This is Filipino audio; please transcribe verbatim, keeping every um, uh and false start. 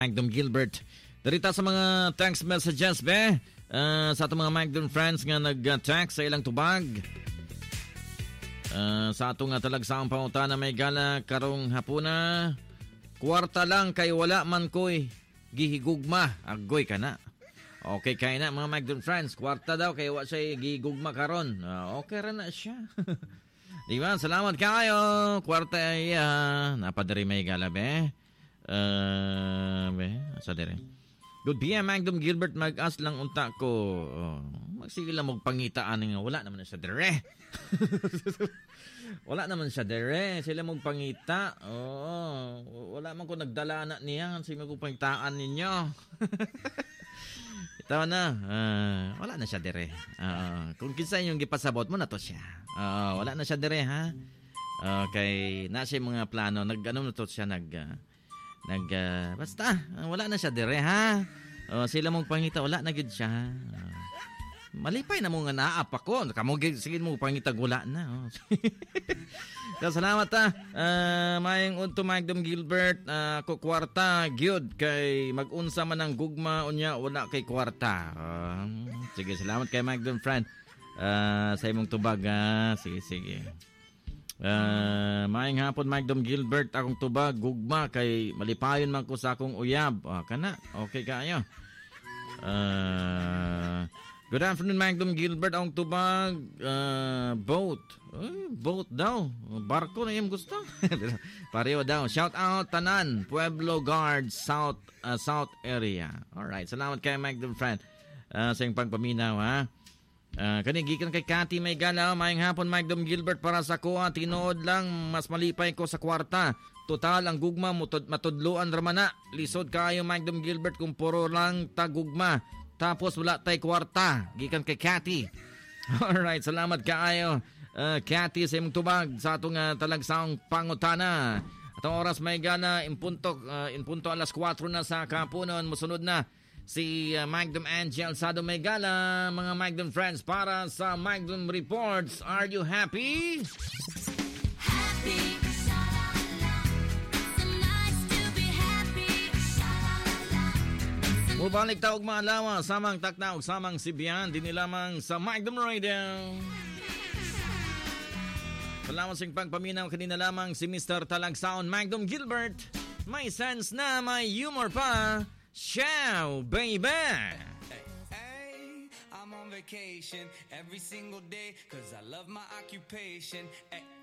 Magdom Gilbert. Darita sa mga text messages, be. Uh, sa atong mga Magdom friends nga nag-text sa ilang tubag. Uh, sa atong nga talagsaang pangutana may gala karong hapuna. Kwarta lang kay wala man ko'y gihigugma. Agoy ka na. Okay kay na mga Magdom friends. Kwarta daw kay wala siya gihigugma karon. Uh, okay rin na siya. Diba? Salamat kayo. Kwarta ay uh, napadari may gala, be. Uh, be, asa dire. Good P M Magdom Gilbert, mag-as lang unta ko. Oh, magsige lang magpangitaan nga wala naman siya dire. Wala naman siya dire. Sila magpangita. Oo, wala man ko nagdala na niya kasi magpangitaan ninyo. Ito na. Uh, wala na siya dire. Uh, kung kinsa yung gipasabot mo na to siya. Uh, wala na siya dire ha. Okay, na siya mga plano. Nag-ano na to siya nag uh, Nag, uh, basta, uh, wala na siya dire, ha? Uh, sila mong pangita, wala na gid siya. Uh, malipay na mo nga naap ako. Kamu, sige mo pangita, wala na. Oh. So, salamat, ha? Uh, mayang unto Magdom Gilbert, uh, ko kwarta, gyud kay mag-unsa man ang gugma, unya, wala kay kwarta. Uh, sige, salamat kay Magdom friend. Uh, sa imong tubag, ha? Sige, sige. Uh, maayong hapon Magdom Gilbert, akong tubag gugma kay malipayon man ko sa akong uyab. Ah, kana okay kayo. Uh, good afternoon Magdom Gilbert, akong tubag uh, boat. Uh, boat daw. Barko na yung gusto. Pareho daw. Shout out tanan Pueblo Guard South uh, South area. Alright, salamat kay Magdom friend uh, sa iyong pagpaminaw, ha. Uh, kanigikan kay Cathy may gala. Mayang hapon Magdom Gilbert, para sa kuha tinood lang mas malipay ko sa kwarta. Total ang gugma mutod, matudluan ramana. Lisod kayo Magdom Gilbert kung puro lang tagugma tapos wala tay kwarta. Gikan kay Cathy. Alright, salamat kaayo uh, Cathy sa imong tubag sa atong uh, talagsaong pangutana. Atong oras may gana impunto uh, impunto alas kwatro na sa kapunon. Musunod na si uh, Magdom Angel Sado Megala, mga Magdom friends, para sa Magdom Reports. Are you happy? Happy. So nice to be happy. Mubalik taog mga lawa, samang taknaog, samang sibiyan, din lamang sa Magdom Radio. Salamat sa pagpaminaw kanina lamang si Mister Talagsaon Magdom Gilbert. May sense na, may humor pa. Ciao, baby! Hey, I'm on vacation every single day cause I love my occupation. Hey.